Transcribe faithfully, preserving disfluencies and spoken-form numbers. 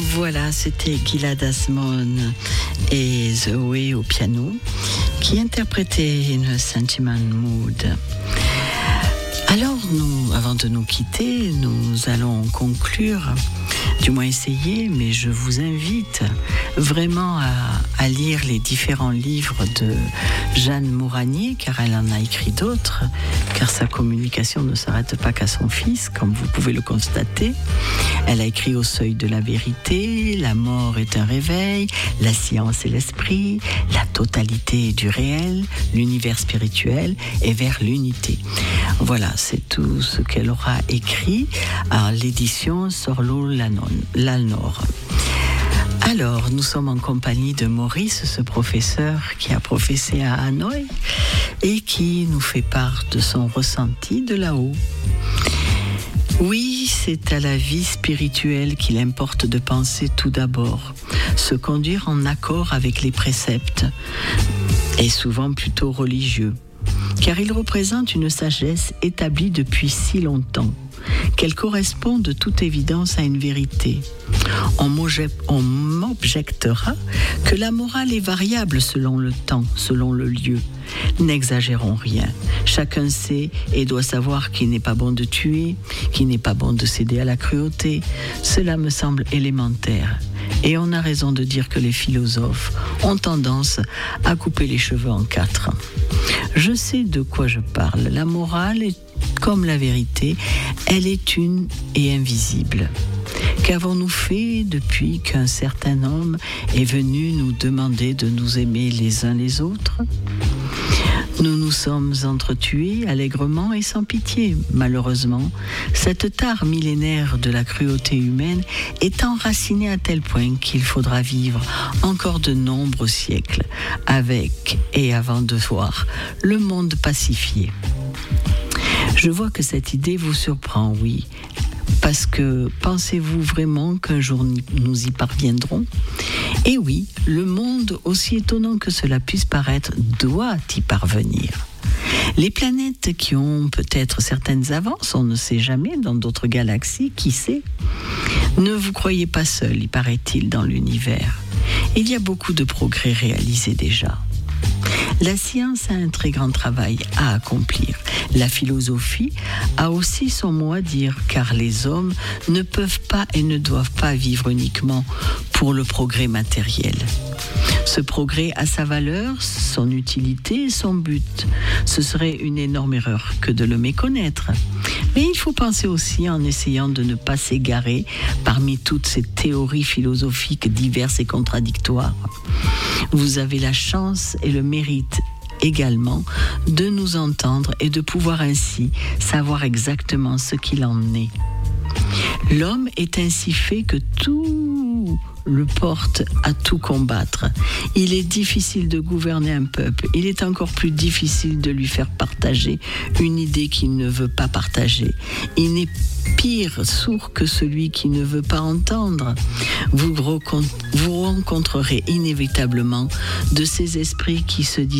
Voilà, c'était Gilad Asmon et Zoé au piano qui interprétaient une Sentiment Mood. Alors, nous, avant de nous quitter, nous allons conclure, du moins essayer, mais je vous invite vraiment à, à lire les différents livres de Jeanne Mouranier, car elle en a écrit d'autres, car sa communication ne s'arrête pas qu'à son fils, comme vous pouvez le constater. Elle a écrit Au seuil de la vérité, La mort est un réveil, La science et l'esprit, La totalité du réel, L'univers spirituel et Vers l'unité. Voilà, c'est tout ce qu'elle aura écrit à l'édition Sorlo-Lanor. Alors, nous sommes en compagnie de Maurice, ce professeur qui a professé à Hanoï et qui nous fait part de son ressenti de là-haut. Oui, c'est à la vie spirituelle qu'il importe de penser tout d'abord, se conduire en accord avec les préceptes, et souvent plutôt religieux, car ils représentent une sagesse établie depuis si longtemps qu'elle correspond de toute évidence à une vérité. On m'objectera que la morale est variable selon le temps, selon le lieu. N'exagérons rien. Chacun sait et doit savoir qu'il n'est pas bon de tuer, qu'il n'est pas bon de céder à la cruauté. Cela me semble élémentaire. Et on a raison de dire que les philosophes ont tendance à couper les cheveux en quatre. Je sais de quoi je parle. La morale est comme la vérité, elle est une et invisible. Qu'avons-nous fait depuis qu'un certain homme est venu nous demander de nous aimer les uns les autres ? Nous nous sommes entretués allègrement et sans pitié. Malheureusement, cette tare millénaire de la cruauté humaine est enracinée à tel point qu'il faudra vivre encore de nombreux siècles avec et avant de voir le monde pacifié. Je vois que cette idée vous surprend, oui. Parce que pensez-vous vraiment qu'un jour nous y parviendrons ? Et oui, le monde, aussi étonnant que cela puisse paraître, doit y parvenir. Les planètes qui ont peut-être certaines avances, on ne sait jamais, dans d'autres galaxies, qui sait ? Ne vous croyez pas seul, y paraît-il, dans l'univers. Il y a beaucoup de progrès réalisés déjà. La science a un très grand travail à accomplir. La philosophie a aussi son mot à dire, car les hommes ne peuvent pas et ne doivent pas vivre uniquement pour le progrès matériel. Ce progrès a sa valeur, son utilité et son but. Ce serait une énorme erreur que de le méconnaître. Mais il faut penser aussi en essayant de ne pas s'égarer parmi toutes ces théories philosophiques diverses et contradictoires. Vous avez la chance et le mérite également de nous entendre et de pouvoir ainsi savoir exactement ce qu'il en est. L'homme est ainsi fait que tout le porte à tout combattre. Il est difficile de gouverner un peuple. Il est encore plus difficile de lui faire partager une idée qu'il ne veut pas partager. Il n'est pire sourd que celui qui ne veut pas entendre. Vous, vous rencontrerez inévitablement de ces esprits qui se disent